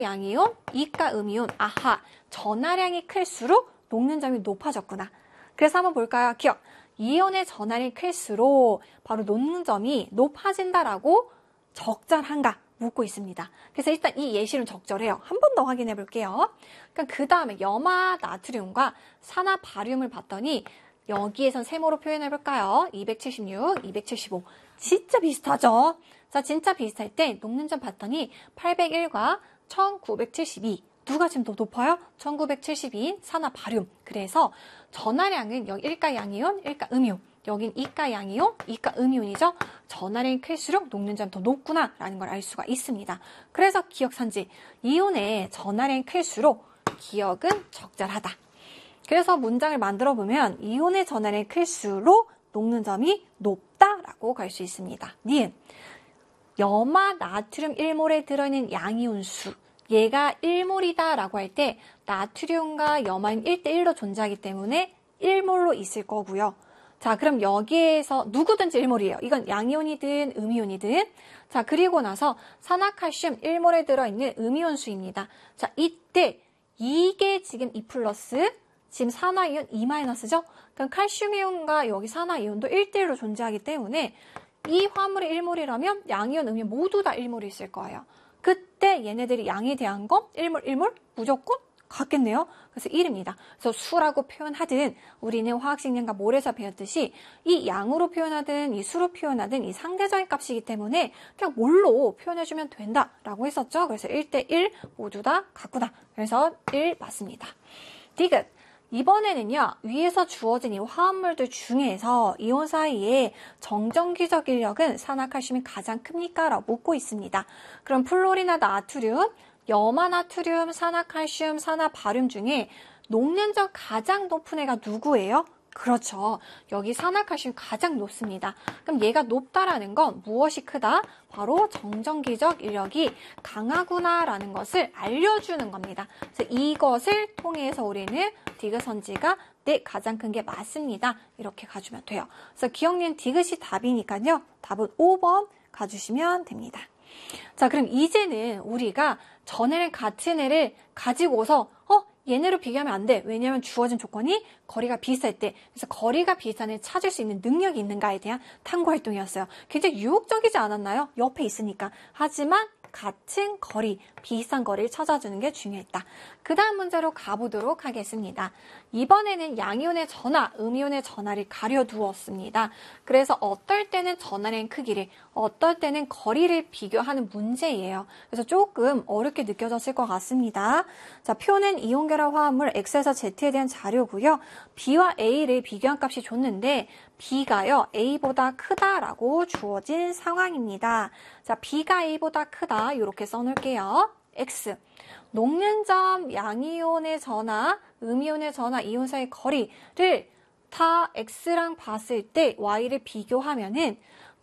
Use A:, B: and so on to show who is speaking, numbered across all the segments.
A: 양이온, 이가 음이온. 아하, 전하량이 클수록 녹는 점이 높아졌구나. 그래서 한번 볼까요? 기억. 이온의 전하량이 클수록 바로 녹는 점이 높아진다라고 적절한가 묻고 있습니다. 그래서 일단 이 예시는 적절해요. 한 번 더 확인해 볼게요. 그러니까 그 다음에 염화 나트륨과 산화 바륨을 봤더니 여기에선 세모로 표현해 볼까요? 276, 275. 진짜 비슷하죠? 자, 진짜 비슷할 때 녹는 점 봤더니 801과 1972. 누가 지금 더 높아요? 1972 산화 바륨. 그래서 전하량은 여기 1가 양이온, 1가 음이온. 여긴 이가 양이온, 이가 음이온이죠. 전하량이 클수록 녹는 점이 더 높구나 라는 걸 알 수가 있습니다. 그래서 기억산지 이온의 전하량이 클수록 기억은 적절하다. 그래서 문장을 만들어 보면 이온의 전하량이 클수록 녹는 점이 높다라고 갈 수 있습니다. 니은 염화 나트륨 1몰에 들어있는 양이온수 얘가 1몰이다 라고 할 때 나트륨과 염화는 1대1로 존재하기 때문에 1몰로 있을 거고요. 자, 그럼 여기에서 누구든지 1몰이에요. 이건 양이온이든 음이온이든. 자, 그리고 나서 산화칼슘 1몰에 들어있는 음이온수입니다. 자, 이때 이게 지금 2 플러스, 지금 산화이온 2 마이너스죠? 그럼 칼슘이온과 여기 산화이온도 1대1로 존재하기 때문에 이 화물이 1몰이라면 양이온, 음이온 모두 다 1몰이 있을 거예요. 그때 얘네들이 양에 대한 건 1몰, 1몰 무조건 같겠네요. 그래서 1입니다. 그래서 수라고 표현하든 우리는 화학식량과 몰에서 배웠듯이 이 양으로 표현하든 이 수로 표현하든 이 상대적인 값이기 때문에 그냥 몰로 표현해주면 된다라고 했었죠. 그래서 1대1 모두 다 같구나. 그래서 1 맞습니다. 디귿. 이번에는요, 위에서 주어진 이 화합물들 중에서 이온 사이에 정전기적 인력은 산화칼슘이 가장 큽니까? 라고 묻고 있습니다. 그럼 플로리나 나트륨, 염화 나트륨, 산화칼슘, 산화바륨 중에 녹는점 가장 높은 애가 누구예요? 그렇죠. 여기 산화칼슘이 가장 높습니다. 그럼 얘가 높다라는 건 무엇이 크다? 바로 정전기적 인력이 강하구나라는 것을 알려주는 겁니다. 그래서 이것을 통해서 우리는 디귿선지가 네, 가장 큰 게 맞습니다. 이렇게 가주면 돼요. 그래서 기억니은 디귿이 답이니까요. 답은 5번 가주시면 됩니다. 자, 그럼 이제는 우리가 전애를 같은 애를 가지고서 얘네로 비교하면 안 돼. 왜냐하면 주어진 조건이 거리가 비슷할 때. 그래서 거리가 비슷한 애를 찾을 수 있는 능력이 있는가에 대한 탐구활동이었어요. 굉장히 유혹적이지 않았나요? 옆에 있으니까. 하지만 같은 거리, 비슷한 거리를 찾아주는 게 중요했다. 그 다음 문제로 가보도록 하겠습니다. 이번에는 양이온의 전하, 음이온의 전하를 가려두었습니다. 그래서 어떨 때는 전하량 크기를, 어떨 때는 거리를 비교하는 문제예요. 그래서 조금 어렵게 느껴졌을 것 같습니다. 자, 표는 이온 결합 화합물 X에서 Z에 대한 자료고요. B와 A를 비교한 값이 줬는데 B가요, A보다 크다라고 주어진 상황입니다. 자, B가 A보다 크다. 이렇게 써놓을게요. X. 녹는 점 양이온의 전하, 음이온의 전하, 이온 사이 거리를 다 X랑 봤을 때 Y를 비교하면은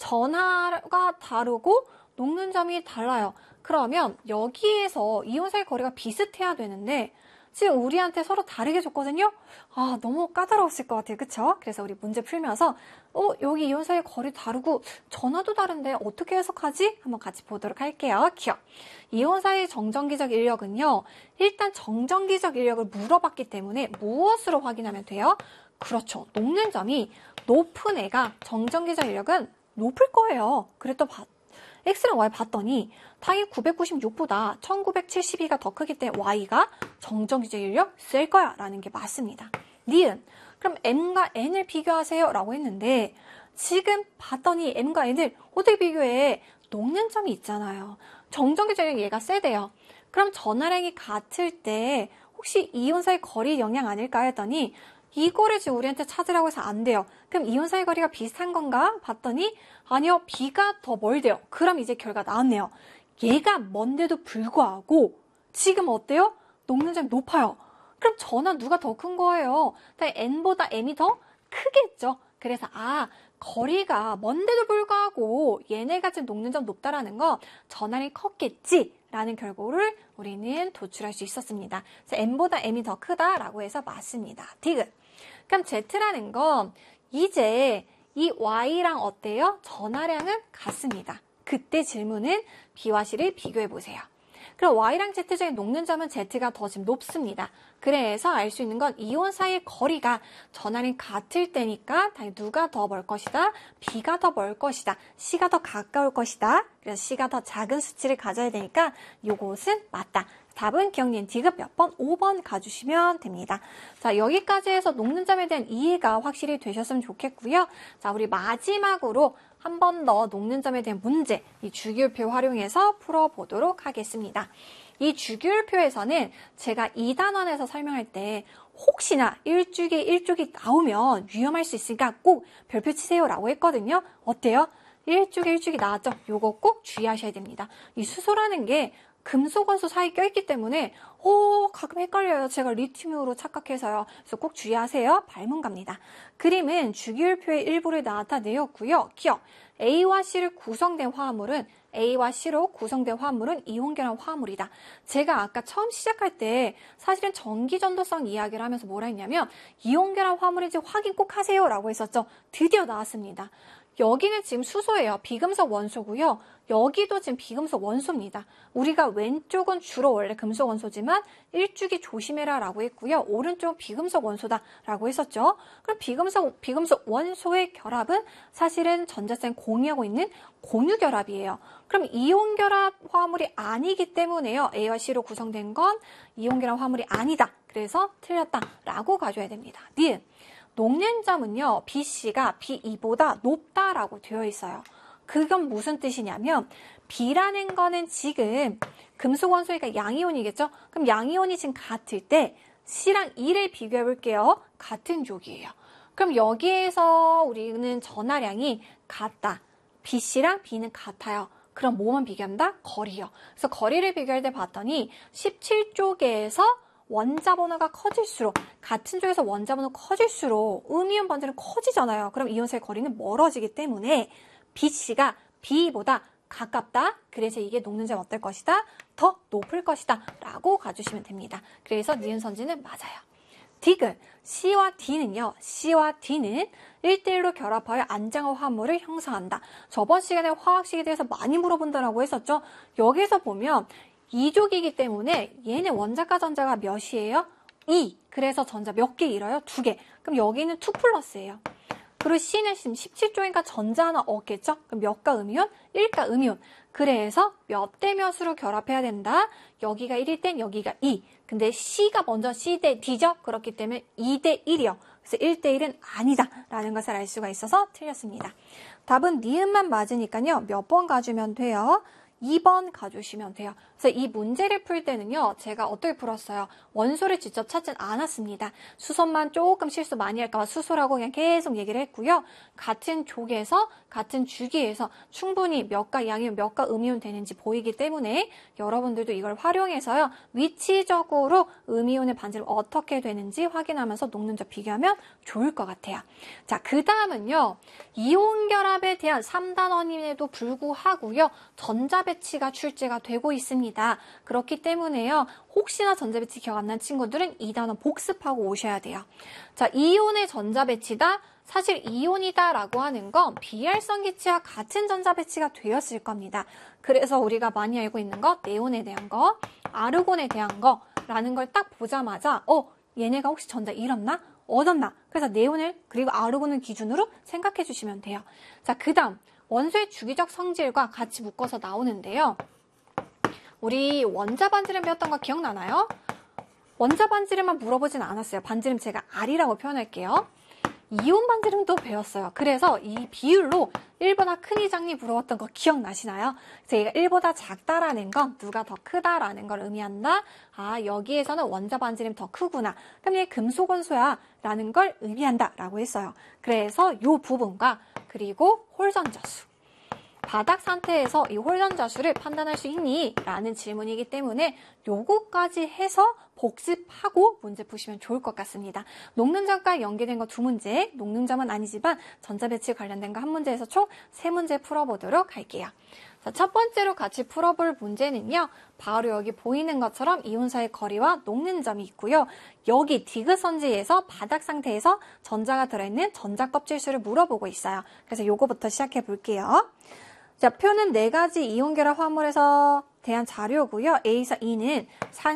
A: 전하가 다르고 녹는 점이 달라요. 그러면 여기에서 이온 사이 거리가 비슷해야 되는데 지금 우리한테 서로 다르게 줬거든요? 아, 너무 까다로웠을 것 같아요. 그쵸? 그래서 우리 문제 풀면서 여기 이온 사이 거리 다르고 전하도 다른데 어떻게 해석하지? 한번 같이 보도록 할게요. 기억. 이온 사이 정전기적 인력은요. 일단 정전기적 인력을 물어봤기 때문에 무엇으로 확인하면 돼요? 그렇죠. 녹는 점이 높은 애가 정전기적 인력은 높을 거예요. 그래도 X랑 Y 봤더니 당연히 996보다 1972가 더 크기 때문에 Y가 정전기적 인력 쓸 거야 라는 게 맞습니다. 니은. 그럼 M과 N을 비교하세요 라고 했는데 지금 봤더니 M과 N을 어떻게 비교해? 녹는 점이 있잖아요. 정전기적 인력 얘가 세대요. 그럼 전하량이 같을 때 혹시 이온 사이 거리 영향 아닐까 했더니 이거를 지금 우리한테 찾으라고 해서 안 돼요. 그럼 이온 사이 거리가 비슷한 건가? 봤더니 아니요. B가 더 멀대요. 그럼 이제 결과 나왔네요. 얘가 먼데도 불구하고 지금 어때요? 녹는 점이 높아요. 그럼 전하 누가 더 큰 거예요? N보다 M이 더 크겠죠. 그래서 거리가 먼데도 불구하고 얘네가 지금 녹는 점 높다라는 거 전하량이 컸겠지 라는 결과를 우리는 도출할 수 있었습니다. 그래서 M보다 M이 더 크다라고 해서 맞습니다. 디귿. 그럼 Z라는 건 이제 이 Y랑 어때요? 전하량은 같습니다. 그때 질문은 B와 C를 비교해 보세요. 그럼 Y랑 Z 중에 녹는 점은 Z가 더 지금 높습니다. 그래서 알 수 있는 건 이온 사이의 거리가 전하는 같을 때니까 당연히 누가 더 멀 것이다? B가 더 멀 것이다. C가 더 가까울 것이다. 그래서 C가 더 작은 수치를 가져야 되니까 이것은 맞다. 답은 기억니은 디귿 몇 번? 5번 가주시면 됩니다. 자, 여기까지 해서 녹는 점에 대한 이해가 확실히 되셨으면 좋겠고요. 자, 우리 마지막으로 한 번 더 녹는 점에 대한 문제, 이 주기율표 활용해서 풀어보도록 하겠습니다. 이 주기율표에서는 제가 2단원에서 설명할 때 혹시나 일쪽이 나오면 위험할 수 있으니까 꼭 별표 치세요라고 했거든요. 어때요? 일쪽이 나왔죠? 요거 꼭 주의하셔야 됩니다. 이 수소라는 게 금속 원소 사이 껴있기 때문에 가끔 헷갈려요. 제가 리튬으로 착각해서요. 그래서 꼭 주의하세요. 발문갑니다. 그림은 주기율표의 일부를 나타내었고요. 기억, A와 C로 구성된 화합물은 이온결합 화합물이다. 제가 아까 처음 시작할 때 사실은 전기전도성 이야기를 하면서 뭐라 했냐면 이온결합 화합물인지 확인 꼭 하세요 라고 했었죠. 드디어 나왔습니다. 여기는 지금 수소예요. 비금속 원소고요. 여기도 지금 비금속 원소입니다. 우리가 왼쪽은 주로 원래 금속 원소지만 일주기 조심해라 라고 했고요. 오른쪽은 비금속 원소다 라고 했었죠. 그럼 비금속 원소의 결합은 사실은 전자쌍 공유하고 있는 공유결합이에요. 그럼 이온결합 화합물이 아니기 때문에요. A와 C로 구성된 건 이온결합 화합물이 아니다. 그래서 틀렸다 라고 가져야 됩니다. 니은. 녹는 점은요, BC가 B2보다 높다라고 되어 있어요. 그건 무슨 뜻이냐면 B라는 거는 지금 금속 원소니까 양이온이겠죠? 그럼 양이온이 지금 같을 때 C랑 E를 비교해 볼게요. 같은 족이에요. 그럼 여기에서 우리는 전하량이 같다. BC랑 B는 같아요. 그럼 뭐만 비교한다? 거리요. 그래서 거리를 비교할 때 봤더니 17쪽에서 원자 번호가 커질수록 같은 쪽에서 원자 번호 커질수록 음이온 반지는 커지잖아요. 그럼 이온 사이 거리는 멀어지기 때문에 BC가 B보다 가깝다. 그래서 이게 녹는 점 어떨 것이다? 더 높을 것이다. 라고 가주시면 됩니다. 그래서 니은 선지는 맞아요. 디귿, C와 D는요. C와 D는 1대1로 결합하여 안장화 화합물을 형성한다. 저번 시간에 화학식에 대해서 많이 물어본다라고 했었죠. 여기서 보면 2족이기 때문에 얘는 원자과 전자가 몇이에요? 2. 그래서 전자 몇 개 잃어요? 2개. 그럼 여기는 2 플러스예요. 그리고 C는 지금 17쪽이니까 전자 하나 얻겠죠? 그럼 몇과 음이온? 1과 음이온. 그래서 몇 대 몇으로 결합해야 된다? 여기가 1일 땐 여기가 2. 근데 C가 먼저 C 대 D죠? 그렇기 때문에 2 대 1이요. 그래서 1 대 1은 아니다. 라는 것을 알 수가 있어서 틀렸습니다. 답은 니은만 맞으니까요. 몇 번 가주면 돼요? 2번 가주시면 돼요. 그래서 이 문제를 풀 때는요. 제가 어떻게 풀었어요? 원소를 직접 찾진 않았습니다. 수소만 조금 실수 많이 할까 봐 수소라고 그냥 계속 얘기를 했고요. 같은 족에서 같은 주기에서 충분히 몇과 양이온 몇과 음이온 되는지 보이기 때문에 여러분들도 이걸 활용해서요. 위치적으로 음이온의 반지름 어떻게 되는지 확인하면서 녹는점 비교하면 좋을 것 같아요. 자, 그 다음은요. 이온 결합에 대한 3단원임에도 불구하고요. 전자 배치가 출제가 되고 있습니다. 그렇기 때문에요. 혹시나 전자 배치 기억 안 나는 친구들은 이 단원 복습하고 오셔야 돼요. 자, 이온의 전자 배치다. 사실 이온이다 라고 하는 건 비활성 기체와 같은 전자 배치가 되었을 겁니다. 그래서 우리가 많이 알고 있는 것, 네온에 대한 거, 아르곤에 대한 거라는 걸 딱 보자마자 얘네가 혹시 전자 잃었나? 얻었나? 그래서 네온을 그리고 아르곤을 기준으로 생각해 주시면 돼요. 자, 그 다음 원소의 주기적 성질과 같이 묶어서 나오는데요. 우리 원자 반지름 배웠던 거 기억나나요? 원자 반지름만 물어보진 않았어요. 반지름 제가 R이라고 표현할게요. 이온 반지름도 배웠어요. 그래서 이 비율로 1보다 큰 이장님 물어봤던 거 기억나시나요? 제가 1보다 작다라는 건 누가 더 크다라는 걸 의미한다. 아, 여기에서는 원자 반지름 더 크구나. 그럼 얘 금속 원소야 라는 걸 의미한다 라고 했어요. 그래서 이 부분과 그리고 홀전자수. 바닥 상태에서 이 홀전자수를 판단할 수 있니? 라는 질문이기 때문에 요거까지 해서 복습하고 문제 푸시면 좋을 것 같습니다. 녹는점과 연계된 거 2문제, 녹는점은 아니지만 전자배치 관련된 거 1문제에서 총 3문제 풀어보도록 할게요. 자, 첫 번째로 같이 풀어볼 문제는요. 바로 여기 보이는 것처럼 이온사의 거리와 녹는 점이 있고요. 여기 디귿 선지에서 바닥 상태에서 전자가 들어있는 전자 껍질수를 물어보고 있어요. 그래서 요거부터 시작해 볼게요. 자, 표는 4가지 이온 결합 화합물에서 대한 자료고요. A에서 E는